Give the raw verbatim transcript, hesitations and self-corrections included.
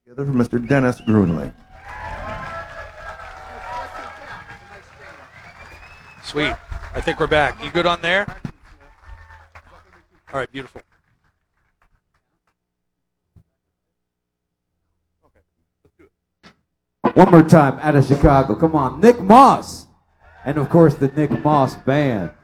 Together for Mister Dennis Grunley. Sweet. I think we're back. You good on there? All right, beautiful. One more time out of Chicago. Come on, Nick Moss. And of course, the Nick Moss Band.